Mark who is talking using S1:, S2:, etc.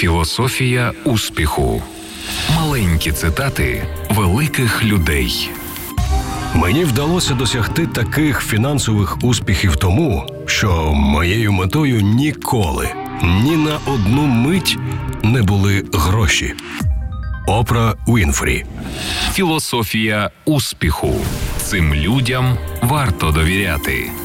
S1: Філософія успіху. Маленькі цитати великих людей.
S2: Мені вдалося досягти таких фінансових успіхів тому, що моєю метою ніколи, ні на одну мить не були гроші. Опра Уінфрі.
S1: Філософія успіху. Цим людям варто довіряти.